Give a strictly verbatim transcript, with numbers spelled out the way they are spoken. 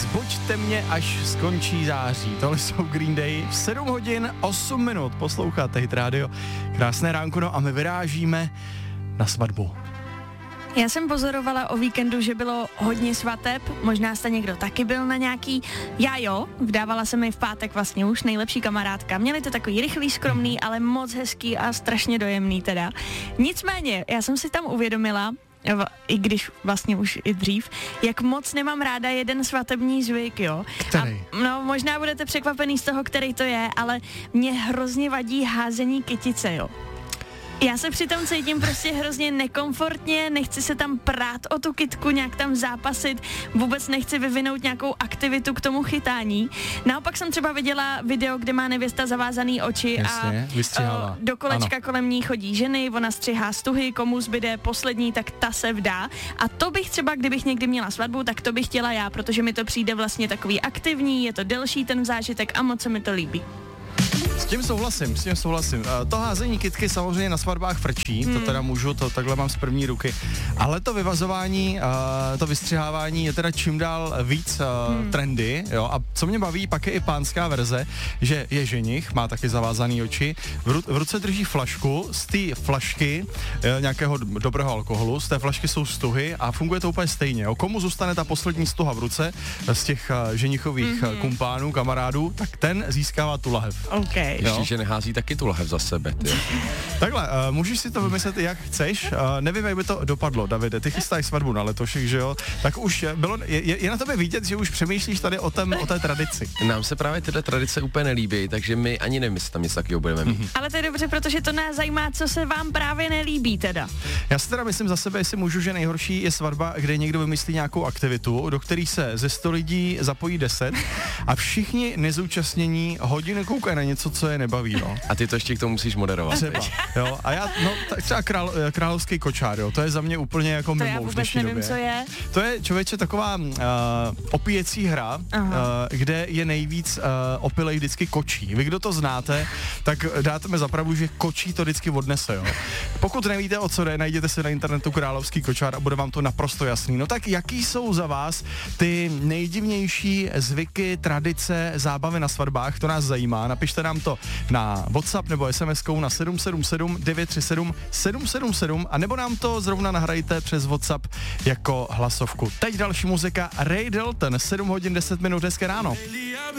Zboďte mě, až skončí září. Tohle jsou Green Day. V sedm hodin osm minut posloucháte Hit Radio. Krásné ránko, no a my vyrážíme na svatbu. Já jsem pozorovala o víkendu, že bylo hodně svateb, možná jste někdo taky byl na nějaký, já jo, vdávala se mi v pátek vlastně už nejlepší kamarádka, měli to takový rychlý, skromný, ale moc hezký a strašně dojemný teda. Nicméně, já jsem si tam uvědomila, i když vlastně už i dřív, jak moc nemám ráda jeden svatební zvyk, jo. Který? A, no, možná budete překvapený z toho, který to je, ale mě hrozně vadí házení kytice, jo. Já se přitom cítím prostě hrozně nekomfortně, nechci se tam prát o tu kytku, nějak tam zápasit, vůbec nechci vyvinout nějakou aktivitu k tomu chytání. Naopak jsem třeba viděla video, kde má nevěsta zavázaný oči. Jasně, a o, do kolečka ano. Kolem ní chodí ženy, ona střihá stuhy, komu zbyde poslední, tak ta se vdá. A to bych třeba, kdybych někdy měla svatbu, tak to bych chtěla já, protože mi to přijde vlastně takový aktivní, je to delší ten zážitek a moc se mi to líbí. S tím souhlasím, s tím souhlasím. To házení kytky samozřejmě na svatbách frčí, hmm. to teda můžu, to takhle mám z první ruky, ale to vyvazování, to vystřihávání je teda čím dál víc hmm. trendy, jo, a co mě baví, pak je i pánská verze, že je ženich, má taky zavázaný oči, v, ru, v ruce drží flašku, z té flašky nějakého dobrého alkoholu, z té flašky jsou stuhy a funguje to úplně stejně, jo. Komu zůstane ta poslední stuha v ruce z těch ženichových hmm. kumpánů, kamarádů, tak ten získává tu lahev. Okay. Ještě, že nehází taky tu lahev za sebe, ty. Takhle, uh, můžeš si to vymyslet, jak chceš. Uh, nevím, jak by to dopadlo, Davide. Ty chystáš svatbu na letošek, že jo? Tak už bylo, je, je na tobě vidět, že už přemýšlíš tady o, tém, o té tradici. Nám se právě tyhle tradice úplně nelíbí, takže my ani nevím, jestli tam něco takového budeme mít. Mm-hmm. Ale to je dobře, protože to nás zajímá, co se vám právě nelíbí teda. Já si teda myslím za sebe, jestli můžu, že nejhorší je svatba, kde někdo vymyslí nějakou aktivitu, do který se ze sto lidí zapojí deset a všichni nezúčastnění hodiny koukají na něco, co je nebaví, no. A ty to ještě k tomu musíš moderovat. Třeba, jo. A já, no, tak třeba král, královský kočár, jo, to je za mě úplně jako to mimo už v dnešní nevím, době. co je. To je, člověče, taková uh, opíjecí hra, uh, kde je nejvíc uh, opilej vždycky kočí. Vy, kdo to znáte, tak dáte mi zapravdu, že kočí to vždycky odnese, jo. Pokud nevíte, o co jde, najděte si na internetu královský kočár a bude vám to naprosto jasný. No tak jaký jsou za vás ty nejdivnější zvyky, tradice, zábavy na svatbách, to nás zajímá. Napište nám to na WhatsApp nebo SMSkou na sedm sedm sedm devět tři sedm sedm sedm sedm a nebo nám to zrovna nahrajte přes WhatsApp jako hlasovku. Teď další muzika, Ray Dalton, sedm hodin deset minut, hezké ráno.